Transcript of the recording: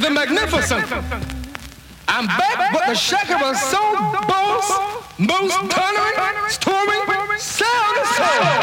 the magnificent. I'm back with the shack of a soul boss, most thundering, storming, sound of soul.